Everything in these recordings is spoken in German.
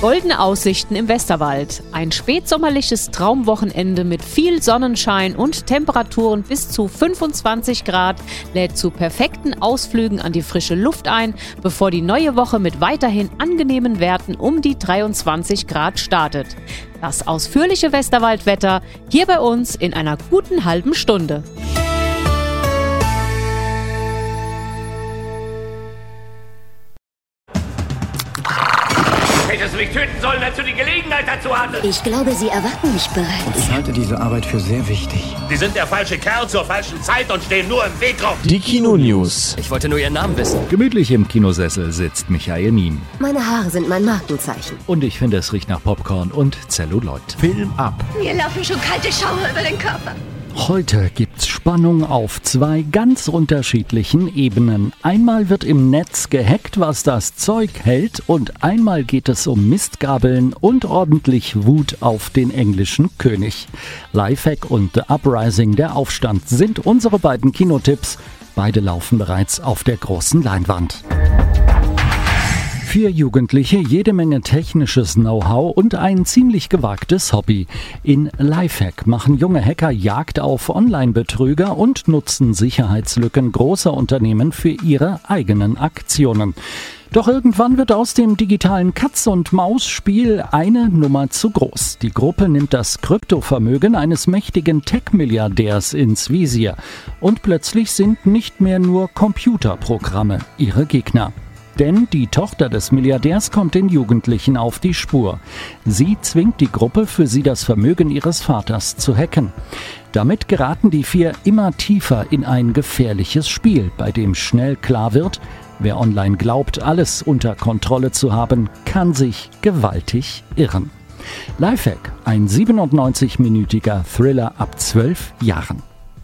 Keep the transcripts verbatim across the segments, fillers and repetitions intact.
Goldene Aussichten im Westerwald. Ein spätsommerliches Traumwochenende mit viel Sonnenschein und Temperaturen bis zu fünfundzwanzig Grad lädt zu perfekten Ausflügen an die frische Luft ein, bevor die neue Woche mit weiterhin angenehmen Werten um die dreiundzwanzig Grad startet. Das ausführliche Westerwaldwetter hier bei uns in einer guten halben Stunde. Hättest du mich töten sollen, als du die Gelegenheit dazu hattest. Ich glaube, Sie erwarten mich bereits. Und ich halte diese Arbeit für sehr wichtig. Sie sind der falsche Kerl zur falschen Zeit und stehen nur im Weg rum. Die Kino-News. Ich wollte nur Ihren Namen wissen. Gemütlich im Kinosessel sitzt Michael Miem. Meine Haare sind mein Markenzeichen. Und ich finde, es riecht nach Popcorn und Zelluloid. Film ab. Mir laufen schon kalte Schauer über den Körper. Heute gibt's Spannung auf zwei ganz unterschiedlichen Ebenen. Einmal wird im Netz gehackt, was das Zeug hält, und einmal geht es um Mistgabeln und ordentlich Wut auf den englischen König. Lifehack und The Uprising, der Aufstand, sind unsere beiden Kinotipps. Beide laufen bereits auf der großen Leinwand. Für Jugendliche jede Menge technisches Know-how und ein ziemlich gewagtes Hobby. In Lifehack machen junge Hacker Jagd auf Online-Betrüger und nutzen Sicherheitslücken großer Unternehmen für ihre eigenen Aktionen. Doch irgendwann wird aus dem digitalen Katz-und-Maus-Spiel eine Nummer zu groß. Die Gruppe nimmt das Kryptovermögen eines mächtigen Tech-Milliardärs ins Visier. Und plötzlich sind nicht mehr nur Computerprogramme ihre Gegner. Denn die Tochter des Milliardärs kommt den Jugendlichen auf die Spur. Sie zwingt die Gruppe, für sie das Vermögen ihres Vaters zu hacken. Damit geraten die vier immer tiefer in ein gefährliches Spiel, bei dem schnell klar wird, wer online glaubt, alles unter Kontrolle zu haben, kann sich gewaltig irren. Lifehack, ein siebenundneunzig-minütiger Thriller ab zwölf Jahren.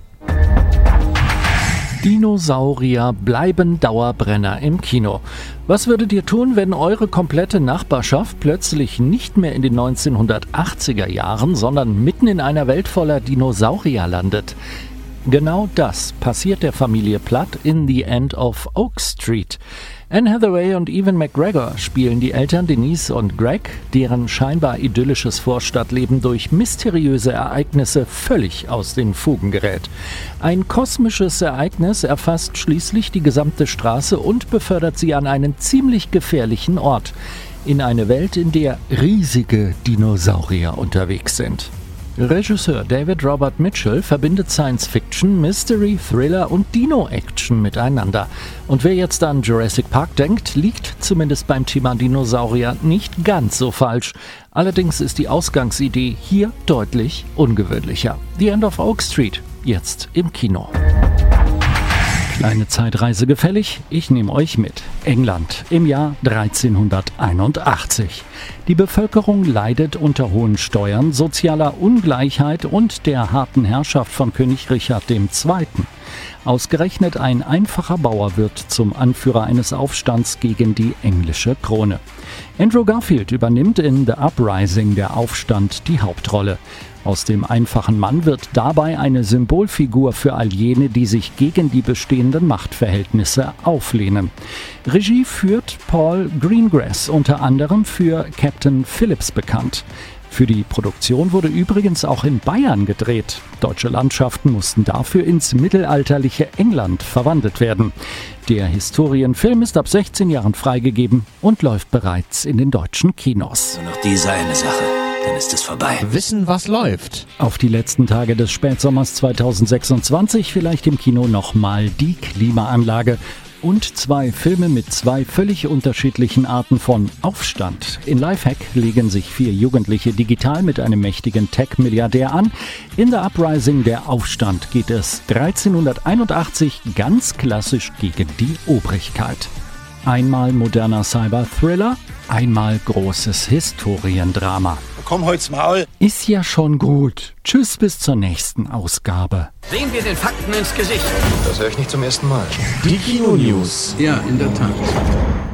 Dinosaurier bleiben Dauerbrenner im Kino. Was würdet ihr tun, wenn eure komplette Nachbarschaft plötzlich nicht mehr in den neunzehnhundertachtziger Jahren, sondern mitten in einer Welt voller Dinosaurier landet? Genau das passiert der Familie Platt in The End of Oak Street. Anne Hathaway und Ewan McGregor spielen die Eltern Denise und Greg, deren scheinbar idyllisches Vorstadtleben durch mysteriöse Ereignisse völlig aus den Fugen gerät. Ein kosmisches Ereignis erfasst schließlich die gesamte Straße und befördert sie an einen ziemlich gefährlichen Ort. In eine Welt, in der riesige Dinosaurier unterwegs sind. Regisseur David Robert Mitchell verbindet Science-Fiction, Mystery, Thriller und Dino-Action miteinander. Und wer jetzt an Jurassic Park denkt, liegt zumindest beim Thema Dinosaurier nicht ganz so falsch. Allerdings ist die Ausgangsidee hier deutlich ungewöhnlicher. The End of Oak Street, jetzt im Kino. Kleine Zeitreise gefällig? Ich nehme euch mit. England im Jahr dreizehnhunderteinundachtzig. Die Bevölkerung leidet unter hohen Steuern, sozialer Ungleichheit und der harten Herrschaft von König Richard der Zweite. Ausgerechnet ein einfacher Bauer wird zum Anführer eines Aufstands gegen die englische Krone. Andrew Garfield übernimmt in The Uprising, der Aufstand, die Hauptrolle. Aus dem einfachen Mann wird dabei eine Symbolfigur für all jene, die sich gegen die bestehenden Machtverhältnisse auflehnen. Regie führt Paul Greengrass, unter anderem für Captain Phillips bekannt. Für die Produktion wurde übrigens auch in Bayern gedreht. Deutsche Landschaften mussten dafür ins mittelalterliche England verwandelt werden. Der Historienfilm ist ab sechzehn Jahren freigegeben und läuft bereits in den deutschen Kinos. Nur noch diese eine Sache, dann ist es vorbei. Wissen, was läuft. Auf die letzten Tage des Spätsommers zweitausendsechsundzwanzig vielleicht im Kino nochmal die Klimaanlage. Und zwei Filme mit zwei völlig unterschiedlichen Arten von Aufstand. In Lifehack legen sich vier Jugendliche digital mit einem mächtigen Tech-Milliardär an. In The Uprising, der Aufstand, geht es dreizehnhunderteinundachtzig ganz klassisch gegen die Obrigkeit. Einmal moderner Cyber-Thriller, einmal großes Historiendrama. Komm holt's Maul. Ist ja schon gut. Tschüss, bis zur nächsten Ausgabe. Sehen wir den Fakten ins Gesicht. Das höre ich nicht zum ersten Mal. Die Kino-News. Ja, in der Tat.